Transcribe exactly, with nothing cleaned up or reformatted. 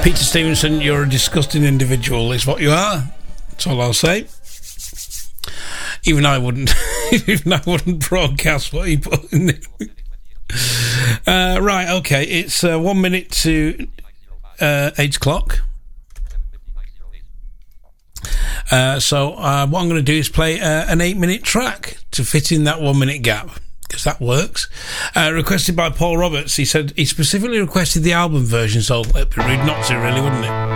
Peter Stevenson, you're a disgusting individual, is what you are. That's all I'll say. Even I wouldn't, even I wouldn't broadcast what he put in there. Uh, right, okay, it's uh, one minute to uh, eight o'clock. Uh, so uh, what I'm going to do is play uh, an eight-minute track to fit in that one-minute gap, because that works. Uh, requested by Paul Roberts. He said he specifically requested the album version, so it'd be rude not to, really, wouldn't it?